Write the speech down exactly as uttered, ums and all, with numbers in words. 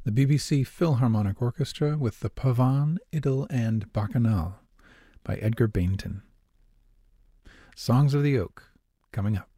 the B B C Philharmonic Orchestra with the Pavane, Idyll and Bacchanal by Edgar Bainton. Songs of the Oak, coming up.